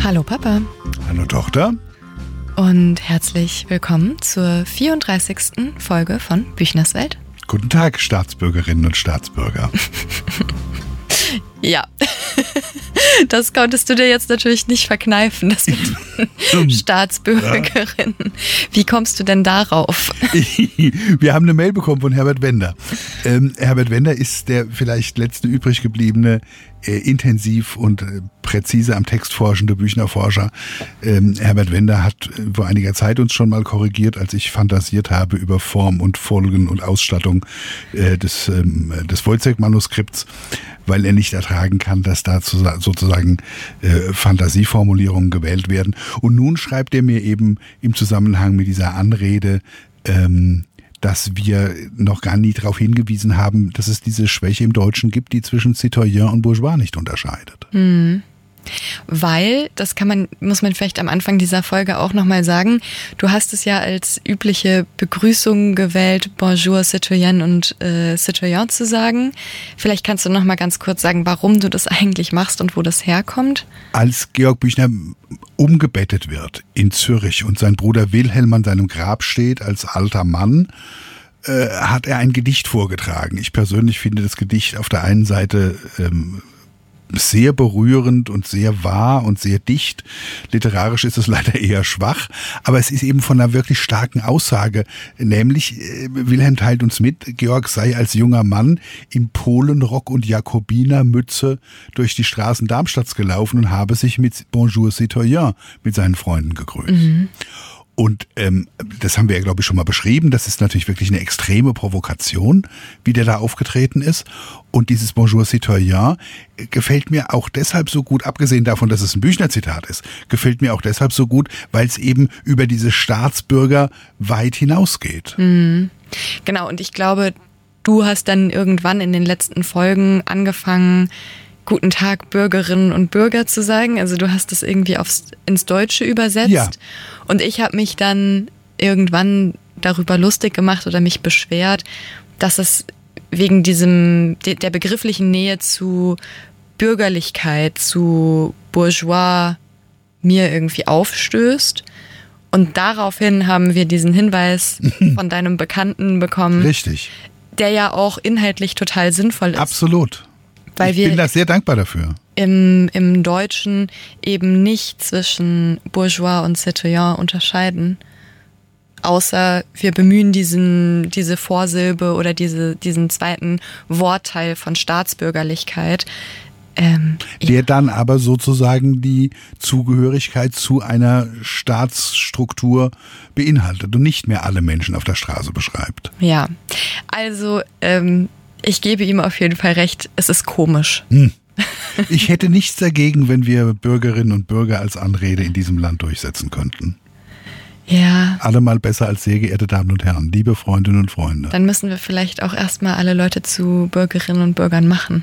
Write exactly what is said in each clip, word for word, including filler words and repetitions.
Hallo Papa. Hallo Tochter. Und herzlich willkommen zur vierunddreißigsten Folge von Büchners Welt. Guten Tag, Staatsbürgerinnen und Staatsbürger. Ja, das konntest du dir jetzt natürlich nicht verkneifen, das mit Staatsbürgerinnen. Wie kommst du denn darauf? Wir haben eine Mail bekommen von Herbert Wender. Ähm, Herbert Wender ist der vielleicht letzte übrig gebliebene, äh, intensiv und äh, präzise am Text forschende Büchnerforscher. Ähm, Herbert Wender hat äh, vor einiger Zeit uns schon mal korrigiert, als ich fantasiert habe über Form und Folgen und Ausstattung äh, des, ähm, des Wojciech-Manuskripts, weil er nicht ertragen kann, dass da sozusagen äh, Fantasieformulierungen gewählt werden. Und nun schreibt er mir eben im Zusammenhang mit dieser Anrede, ähm, dass wir noch gar nie darauf hingewiesen haben, dass es diese Schwäche im Deutschen gibt, die zwischen Citoyen und Bourgeois nicht unterscheidet. Mhm. Weil, das kann man, muss man vielleicht am Anfang dieser Folge auch nochmal sagen, du hast es ja als übliche Begrüßung gewählt, Bonjour, Citoyen und äh, Citoyen zu sagen. Vielleicht kannst du nochmal ganz kurz sagen, warum du das eigentlich machst und wo das herkommt. Als Georg Büchner umgebettet wird in Zürich und sein Bruder Wilhelm an seinem Grab steht als alter Mann, äh, hat er ein Gedicht vorgetragen. Ich persönlich finde das Gedicht auf der einen Seite ähm, sehr berührend und sehr wahr und sehr dicht. Literarisch ist es leider eher schwach, aber es ist eben von einer wirklich starken Aussage, nämlich äh, Wilhelm teilt uns mit, Georg sei als junger Mann im Polenrock und Jakobinermütze durch die Straßen Darmstadts gelaufen und habe sich mit Bonjour Citoyen mit seinen Freunden gegrüßt. Mhm. Und ähm, das haben wir ja, glaube ich, schon mal beschrieben. Das ist natürlich wirklich eine extreme Provokation, wie der da aufgetreten ist. Und dieses Bonjour Citoyen gefällt mir auch deshalb so gut, abgesehen davon, dass es ein Büchner-Zitat ist, gefällt mir auch deshalb so gut, weil es eben über diese Staatsbürger weit hinausgeht. Mhm. Genau, und ich glaube, du hast dann irgendwann in den letzten Folgen angefangen, Guten Tag, Bürgerinnen und Bürger zu sagen. Also du hast das irgendwie aufs, ins Deutsche übersetzt. Ja. Und ich habe mich dann irgendwann darüber lustig gemacht oder mich beschwert, dass es wegen diesem der begrifflichen Nähe zu Bürgerlichkeit, zu Bourgeois mir irgendwie aufstößt. Und daraufhin haben wir diesen Hinweis von deinem Bekannten bekommen. Richtig. Der ja auch inhaltlich total sinnvoll ist. Absolut. Weil ich wir bin da sehr dankbar dafür. Im, im Deutschen eben nicht zwischen Bourgeois und Citoyen unterscheiden. Außer wir bemühen diesen, diese Vorsilbe oder diese, diesen zweiten Wortteil von Staatsbürgerlichkeit. Ähm, Der ja. dann aber sozusagen die Zugehörigkeit zu einer Staatsstruktur beinhaltet und nicht mehr alle Menschen auf der Straße beschreibt. Ja, also ähm, ich gebe ihm auf jeden Fall recht, es ist komisch. Hm. Ich hätte nichts dagegen, wenn wir Bürgerinnen und Bürger als Anrede in diesem Land durchsetzen könnten. Ja. Allemal besser als sehr geehrte Damen und Herren, liebe Freundinnen und Freunde. Dann müssen wir vielleicht auch erstmal alle Leute zu Bürgerinnen und Bürgern machen.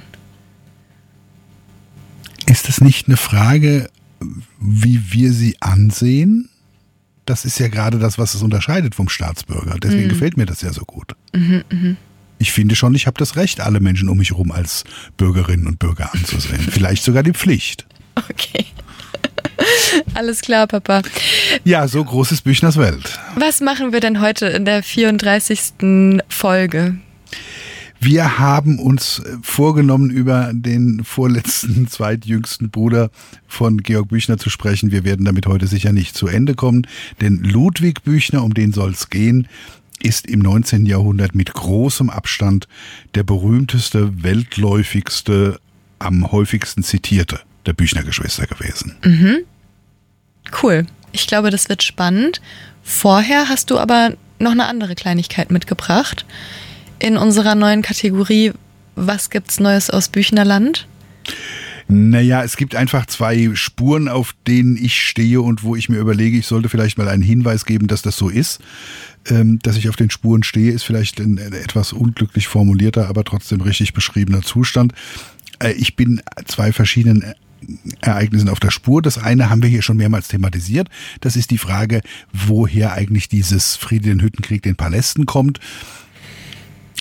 Ist es nicht eine Frage, wie wir sie ansehen? Das ist ja gerade das, was es unterscheidet vom Staatsbürger. Deswegen mhm. gefällt mir das ja so gut. Mhm, mh. Ich finde schon, ich habe das Recht, alle Menschen um mich herum als Bürgerinnen und Bürger anzusehen. Vielleicht sogar die Pflicht. Okay. Alles klar, Papa. Ja, so groß ist Büchners Welt. Was machen wir denn heute in der vierunddreißigsten Folge? Wir haben uns vorgenommen, über den vorletzten, zweitjüngsten Bruder von Georg Büchner zu sprechen. Wir werden damit heute sicher nicht zu Ende kommen, denn Ludwig Büchner, um den soll es gehen, ist im neunzehnten Jahrhundert mit großem Abstand der berühmteste, weltläufigste, am häufigsten zitierte der Büchner-Geschwister gewesen. Mhm. Cool. Ich glaube, das wird spannend. Vorher hast du aber noch eine andere Kleinigkeit mitgebracht. In unserer neuen Kategorie, was gibt's Neues aus Büchnerland? Naja, es gibt einfach zwei Spuren, auf denen ich stehe und wo ich mir überlege, ich sollte vielleicht mal einen Hinweis geben, dass das so ist. Ähm, dass ich auf den Spuren stehe, ist vielleicht ein etwas unglücklich formulierter, aber trotzdem richtig beschriebener Zustand. Äh, ich bin zwei verschiedenen Ereignissen auf der Spur. Das eine haben wir hier schon mehrmals thematisiert. Das ist die Frage, woher eigentlich dieses Friede den Hüttenkrieg den Palästen kommt.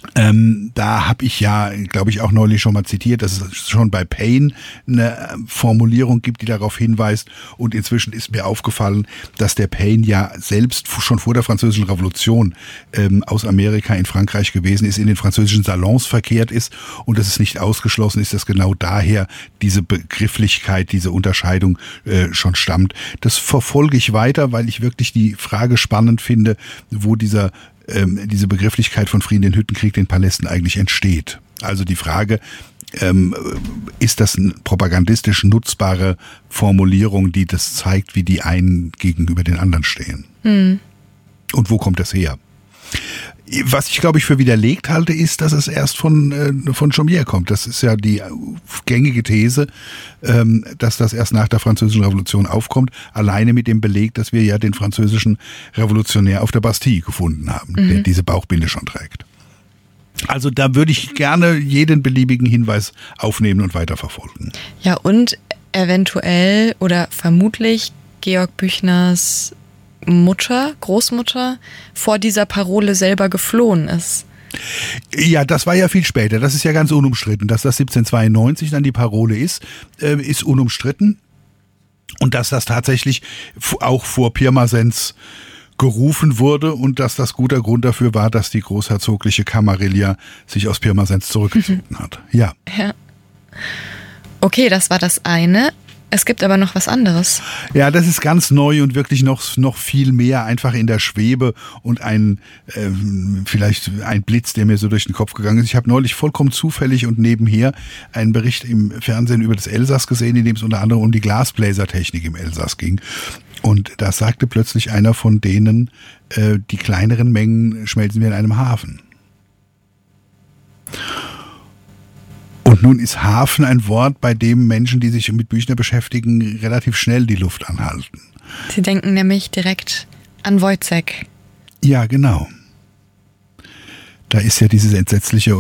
Ähm, da habe ich ja, glaube ich, auch neulich schon mal zitiert, dass es schon bei Paine eine Formulierung gibt, die darauf hinweist. Und inzwischen ist mir aufgefallen, dass der Paine ja selbst schon vor der Französischen Revolution ähm, aus Amerika in Frankreich gewesen ist, in den französischen Salons verkehrt ist und dass es nicht ausgeschlossen ist, dass genau daher diese Begrifflichkeit, diese Unterscheidung äh, schon stammt. Das verfolge ich weiter, weil ich wirklich die Frage spannend finde, wo dieser Ähm, diese Begrifflichkeit von Frieden, den Hüttenkrieg, den Palästen eigentlich entsteht. Also die Frage, ähm, ist das eine propagandistisch nutzbare Formulierung, die das zeigt, wie die einen gegenüber den anderen stehen? Mhm. Und wo kommt das her? Was ich, glaube ich, für widerlegt halte, ist, dass es erst von, äh, von Chaumière kommt. Das ist ja die gängige These, ähm, dass das erst nach der Französischen Revolution aufkommt. Alleine mit dem Beleg, dass wir ja den französischen Revolutionär auf der Bastille gefunden haben, mhm. der diese Bauchbinde schon trägt. Also da würde ich gerne jeden beliebigen Hinweis aufnehmen und weiterverfolgen. Ja, und eventuell oder vermutlich Georg Büchners Mutter, Großmutter, vor dieser Parole selber geflohen ist. Ja, das war ja viel später. Das ist ja ganz unumstritten. Dass das siebzehnhundertzweiundneunzig dann die Parole ist, äh, ist unumstritten. Und dass das tatsächlich auch vor Pirmasens gerufen wurde und dass das guter Grund dafür war, dass die großherzogliche Camarilla sich aus Pirmasens zurückgezogen mhm. hat. Ja. ja. Okay, das war das eine. Es gibt aber noch was anderes. Ja, das ist ganz neu und wirklich noch, noch viel mehr einfach in der Schwebe und ein, äh, vielleicht ein Blitz, der mir so durch den Kopf gegangen ist. Ich habe neulich vollkommen zufällig und nebenher einen Bericht im Fernsehen über das Elsass gesehen, in dem es unter anderem um die Glasbläsertechnik im Elsass ging. Und da sagte plötzlich einer von denen, äh, die kleineren Mengen schmelzen wir in einem Hafen. Und nun ist Hafen ein Wort, bei dem Menschen, die sich mit Büchner beschäftigen, relativ schnell die Luft anhalten. Sie denken nämlich direkt an Wojciech. Ja, genau. Da ist ja dieses entsetzliche